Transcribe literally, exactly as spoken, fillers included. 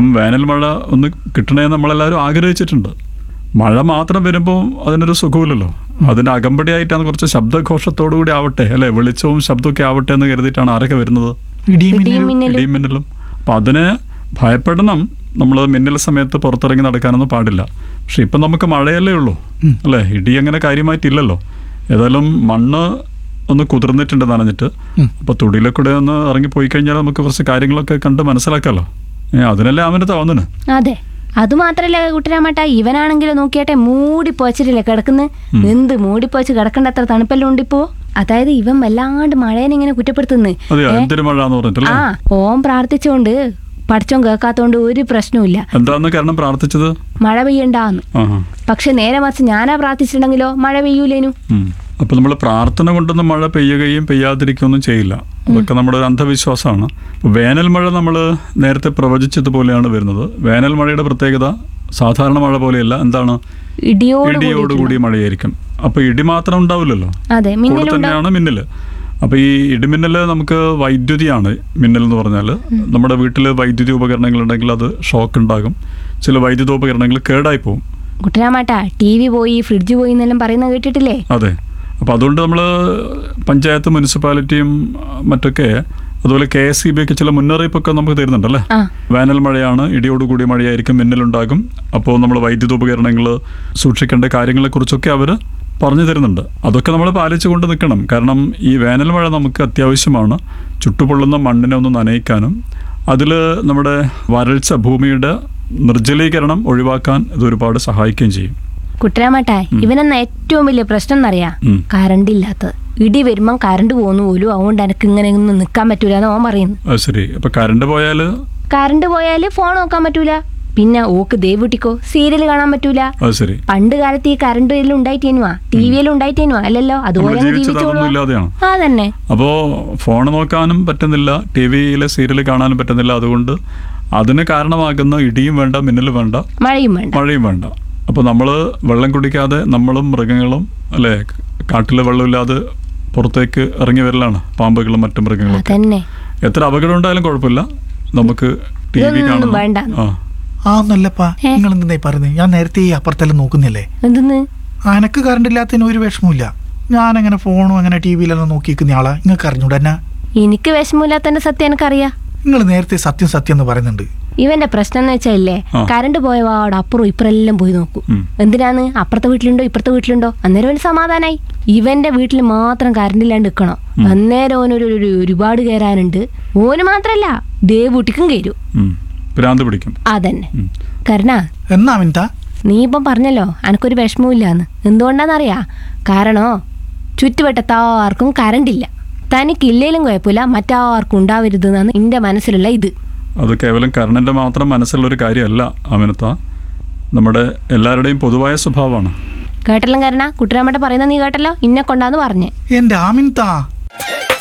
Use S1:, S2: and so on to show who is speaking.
S1: ഇപ്പം വേനൽ മഴ ഒന്ന് കിട്ടണേ നമ്മളെല്ലാവരും ആഗ്രഹിച്ചിട്ടുണ്ട്. മഴ മാത്രം വരുമ്പോൾ അതിനൊരു സുഖമില്ലല്ലോ. അതിൻ്റെ അകമ്പടിയായിട്ടാണ് കുറച്ച് ശബ്ദഘോഷത്തോടു കൂടി ആവട്ടെ, അല്ലെ, വെളിച്ചവും ശബ്ദമൊക്കെ ആവട്ടെ എന്ന് കരുതിയിട്ടാണ് ആരൊക്കെ വരുന്നത്, ഇടിയും മിന്നലും. അപ്പം അതിനെ ഭയപ്പെടണം. നമ്മൾ മിന്നൽ സമയത്ത് പുറത്തിറങ്ങി നടക്കാനൊന്നും പാടില്ല. പക്ഷെ ഇപ്പം നമുക്ക് മഴയല്ലേ ഉള്ളൂ, അല്ലേ, ഇടി അങ്ങനെ കാര്യമായിട്ടില്ലല്ലോ. ഏതായാലും മണ്ണ് ഒന്ന് കുതിർന്നിട്ടുണ്ട് നനഞ്ഞിട്ട്. അപ്പോൾ തുടിയിലെ കൂടെ ഒന്ന് ഇറങ്ങി പോയി കഴിഞ്ഞാൽ നമുക്ക് കുറച്ച് കാര്യങ്ങളൊക്കെ കണ്ട് മനസ്സിലാക്കാമല്ലോ. ഏഹ് അതിനല്ലേ അവന് തോന്നുന്നു.
S2: അതെ, അതുമാത്രല്ല കുട്ടരാമട്ട, ഇവനാണെങ്കിലും നോക്കിയാട്ടെ മൂടി പോച്ചിട്ടില്ലേ കിടക്കുന്നത്. എന്ത് മൂടി പോച്ച് കിടക്കേണ്ട അത്ര തണുപ്പെല്ലാം ഉണ്ടിപ്പോ. അതായത് ഇവൻ വല്ലാണ്ട് മഴേനെ ഇങ്ങനെ കുറ്റപ്പെടുത്തുന്നു. ആ ഓം പ്രാർത്ഥിച്ചോണ്ട് പഠിച്ചോൻ കേൾക്കാത്തോണ്ട് ഒരു പ്രശ്നമില്ല.
S1: എന്താന്ന് കാരണം പ്രാർത്ഥിച്ചത്
S2: മഴ പെയ്യണ്ടാന്ന്. പക്ഷെ നേരെ മറിച്ച് ഞാനാ പ്രാർത്ഥിച്ചിട്ടുണ്ടെങ്കിലോ മഴ പെയ്യൂലേനു.
S1: അപ്പൊ നമ്മൾ പ്രാർത്ഥന കൊണ്ടൊന്നും മഴ പെയ്യുകയും പെയ്യാതിരിക്കുകയൊന്നും ചെയ്യില്ല. അതൊക്കെ നമ്മുടെ ഒരു അന്ധവിശ്വാസമാണ്. വേനൽ മഴ നമ്മൾ നേരത്തെ പ്രവചിച്ചതുപോലെയാണ് വരുന്നത്. വേനൽ മഴയുടെ പ്രത്യേകത സാധാരണ മഴ പോലെയല്ല. എന്താണ്? ഇടിയോടുകൂടി മഴയായിരിക്കും. അപ്പൊ ഇടി മാത്രം ഉണ്ടാവില്ലല്ലോ, കൂടെ തന്നെയാണ് മിന്നല്. അപ്പൊ ഈ ഇടിമിന്നല് നമുക്ക് വൈദ്യുതിയാണ്. മിന്നൽ എന്ന് പറഞ്ഞാൽ നമ്മുടെ വീട്ടിൽ വൈദ്യുതി ഉപകരണങ്ങൾ ഉണ്ടെങ്കിൽ അത് ഷോക്ക് ഉണ്ടാകും. ചില വൈദ്യുതോപകരണങ്ങൾ കേടായി പോകും.
S2: കുട്ടരാമാട്ടാ, ടി വി പോയി ഫ്രിഡ്ജ് പോയി എന്നെല്ലാം പറയുന്നത് കേട്ടിട്ടില്ലേ?
S1: അതെ. അപ്പോൾ അതുകൊണ്ട് നമ്മൾ പഞ്ചായത്ത്, മുനിസിപ്പാലിറ്റിയും മറ്റൊക്കെ അതുപോലെ കെ എസ് ഇ ബി ഒക്കെ ചില മുന്നറിയിപ്പൊക്കെ നമുക്ക് തരുന്നുണ്ടല്ലേ. വേനൽ മഴയാണ്, ഇടിയോടുകൂടിയ മഴയായിരിക്കും, മിന്നലുണ്ടാകും. അപ്പോൾ നമ്മൾ വൈദ്യുതോപകരണങ്ങൾ സൂക്ഷിക്കേണ്ട കാര്യങ്ങളെക്കുറിച്ചൊക്കെ അവർ പറഞ്ഞു തരുന്നുണ്ട്. അതൊക്കെ നമ്മൾ പാലിച്ചു കൊണ്ട് നിൽക്കണം. കാരണം ഈ വേനൽ മഴ നമുക്ക് അത്യാവശ്യമാണ്. ചുട്ടുപൊള്ളുന്ന മണ്ണിനെ ഒന്ന് നനയിക്കാനും അതിൽ നമ്മുടെ വരൾച്ച, ഭൂമിയുടെ നിർജ്ജലീകരണം ഒഴിവാക്കാൻ ഇത് ഒരുപാട് സഹായിക്കുകയും ചെയ്യും.
S2: കുട്ടരാമട്ടാ, ഇവനെന്ന ഏറ്റവും വലിയ പ്രശ്നം എന്നറിയാ, കറണ്ട് ഇല്ലാത്തത്. ഇടി വരുമ്പം കറണ്ട് പോകുന്നു പോലും. അതുകൊണ്ട് എനിക്ക് ഇങ്ങനെ ഒന്നും നിൽക്കാൻ പറ്റൂല എന്ന് ഓൻ പറയുന്നു.
S1: ശരി. അപ്പൊ കറണ്ട് പോയാല്
S2: കറണ്ട് പോയാല് ഫോൺ നോക്കാൻ പറ്റൂല. പിന്നെ ഓക്ക് ദേവുട്ടിക്കോ സീരിയൽ കാണാൻ പറ്റൂല. പണ്ട് കാലത്ത് ഈ കറണ്ട് ഉണ്ടായിട്ടേനുവാ, ടി വിയിലും ഉണ്ടായിട്ടേനുവാ, അല്ലല്ലോ. അതുപോലെ അതന്നെ.
S1: അപ്പോ ഫോൺ നോക്കാനും പറ്റുന്നില്ല, ടി വിയിലെ സീരിയൽ കാണാനും പറ്റുന്നില്ല. അതുകൊണ്ട് അതിന് കാരണമാകുന്ന ഇടിയും വേണ്ട, മിന്നലും വേണ്ട, മഴയും വേണ്ട മഴയും വേണ്ട അപ്പൊ നമ്മള് വെള്ളം കുടിക്കാതെ നമ്മളും മൃഗങ്ങളും, അല്ലെ, കാട്ടിലെ വെള്ളമില്ലാതെ പുറത്തേക്ക് ഇറങ്ങി വരലാണ് പാമ്പുകളും മറ്റു മൃഗങ്ങളും. എത്ര അപകടം ഉണ്ടായാലും കുഴപ്പമില്ല, നമുക്ക് ടി വി കാണണം.
S3: ആ നല്ലപ്പാ, നിങ്ങൾ എന്തായി പറയുന്നത്? ഞാൻ നേരത്തെ ഈ അപ്പുറത്തെല്ലാം നോക്കുന്നില്ലേ, അനക്ക് കറണ്ട് ഇല്ലാത്തതിന് ഒരു വിഷമമില്ല. ഞാൻ അങ്ങനെ ഫോണും അങ്ങനെ ടി വിയിലെല്ലാം നോക്കിയിരിക്കുന്ന ആളാ. നിങ്ങൾക്ക് അറിഞ്ഞൂടെ?
S2: എനിക്ക് വിഷമമില്ലാത്തതിന്റെ സത്യം എനിക്കറിയാം.
S3: നിങ്ങൾ നേരത്തെ സത്യം സത്യം എന്ന് പറയുന്നുണ്ട്.
S2: ഇവന്റെ പ്രശ്നം എന്ന് വെച്ചാലേ, കറണ്ട് പോയവാട് അപ്പുറം ഇപ്പുറം എല്ലാം പോയി നോക്കും. എന്തിനാന്ന്? അപ്പുറത്തെ വീട്ടിലുണ്ടോ ഇപ്പുറത്തെ വീട്ടിലുണ്ടോ. അന്നേരം അവന് സമാധാനായി. ഇവന്റെ വീട്ടിൽ മാത്രം കറണ്ട് ഇല്ലാണ്ട് നിൽക്കണം. അന്നേരം ഓനൊരു ഒരുപാട് കയറാനുണ്ട്. ഓന് മാത്രല്ല, ദേവൂട്ടിക്കും കയറും,
S1: ഭ്രാന്ത് പിടിക്കും.
S2: അതന്നെ. കരുണാ,
S3: എന്നാ മിനിറ്റാ
S2: നീ ഇപ്പം പറഞ്ഞല്ലോ എനക്കൊരു വിഷമമില്ലാന്ന്. എന്തുകൊണ്ടാന്നറിയാ? കാരണോ ചുറ്റുവട്ടത്താർക്കും കറണ്ടില്ല. തനിക്കില്ലേലും കുഴപ്പമില്ല, മറ്റാർക്കും ഉണ്ടാവരുതെന്നാണ് എന്റെ മനസ്സിലുള്ള ഇത്.
S1: അത് കേവലം കർണന്റെ മാത്രം മനസ്സിലുള്ളൊരു കാര്യമല്ല അമിനത്ത, നമ്മുടെ എല്ലാവരുടെയും പൊതുവായ സ്വഭാവമാണ്.
S2: കേട്ടല്ലോ കരുണ, കുട്ടരാമട്ട പറയുന്ന നീ കേട്ടല്ലോ, ഇന്നെ കൊണ്ടാന്ന് പറഞ്ഞേ.
S3: എന്റെ ആമിൻത